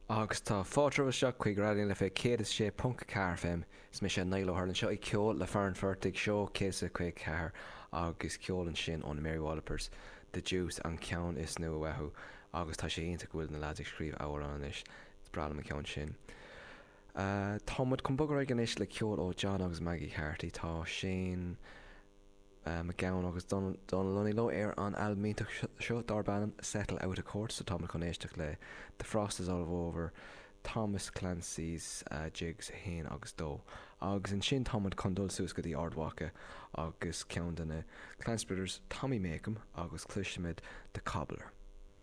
Agus tá fátra seo chuig radioún le fé céad is sé punca car fém is me sé nailóthlan seo i ceol le fearn fertig seo céasa chuig car agus ceolann sin ón Mary Wallopers de Juice an ceann is nu wethú agus tá sé aonanta bhfuil na láidir scríomh áhran is brala an ceann sin. Támad chun bogar gan is le ceol ó John agus Maggie Harty tá sin me gaan agus don loní lo an albmítach seo darbanam Settle Out of Court so támad chun éisteach le The Frost is All Over, Thomas Clancy's Jigs Hain agus Dó. Agus in sin támad chun dul suas go dtí ardhacha agus ceann den Clancy Brothers Tommy Makem agus Cluisimid The Cobbler.